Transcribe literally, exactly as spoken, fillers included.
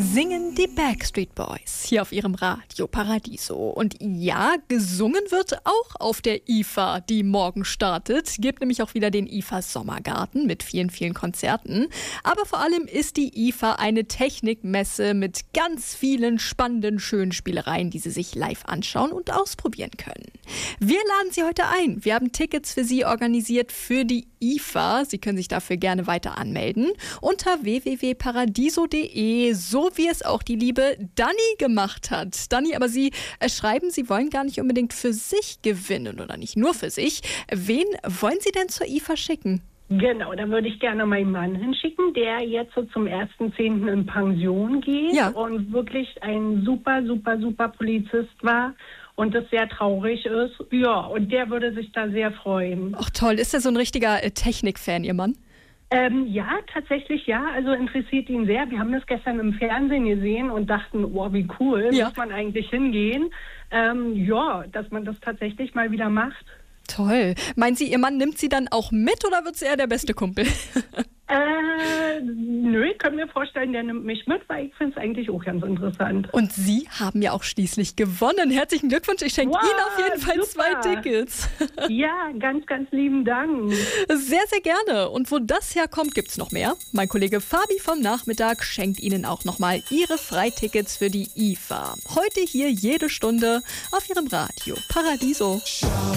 singen die Backstreet Boys hier auf ihrem Radio Paradiso. Und ja, gesungen wird auch auf der I F A, die morgen startet. Gibt nämlich auch wieder den I F A Sommergarten mit vielen, vielen Konzerten. Aber vor allem ist die I F A eine Technikmesse mit ganz vielen spannenden, schönen Spielereien, die Sie sich live anschauen und ausprobieren können. Wir laden Sie heute ein. Wir haben Tickets für Sie organisiert für die I F A. Sie können sich dafür gerne weiter anmelden unter w w w punkt paradiso punkt d e, so wie es auch die liebe Dani gemacht hat. Dani, aber Sie äh, schreiben, Sie wollen gar nicht unbedingt für sich gewinnen oder nicht nur für sich. Wen wollen Sie denn zur I F A schicken? Genau, da würde ich gerne meinen Mann hinschicken, der jetzt so zum ersten Zehnten in Pension geht Ja. und wirklich ein super, super, super Polizist war und das sehr traurig ist. Ja, und der würde sich da sehr freuen. Ach toll, ist er so ein richtiger äh, Technik-Fan, Ihr Mann? Ähm, ja, tatsächlich ja, also interessiert ihn sehr. Wir haben das gestern im Fernsehen gesehen und dachten, oh, wie cool, Ja. muss man eigentlich hingehen. Ähm, ja, dass man das tatsächlich mal wieder macht. Toll. Meinen Sie, Ihr Mann nimmt Sie dann auch mit oder wird es eher der beste Kumpel? Äh, nö, ich kann mir vorstellen, der nimmt mich mit, weil ich finde es eigentlich auch ganz interessant. Und Sie haben ja auch schließlich gewonnen. Herzlichen Glückwunsch. Ich schenke Wow, Ihnen auf jeden Fall super. zwei Tickets. Ja, ganz, ganz lieben Dank. Sehr, sehr gerne. Und wo das herkommt, gibt's noch mehr. Mein Kollege Fabi vom Nachmittag schenkt Ihnen auch nochmal Ihre Freitickets für die I F A. Heute hier jede Stunde auf Ihrem Radio Paradiso.